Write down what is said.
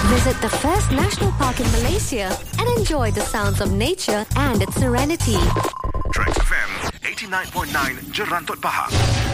Visit the first national park in Malaysia and enjoy the sounds of nature and its serenity. Trax FM 89.9 Jerantot Pahang.